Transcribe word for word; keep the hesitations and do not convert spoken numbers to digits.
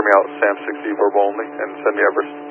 me out SAM sixty verbal only and send me Everest.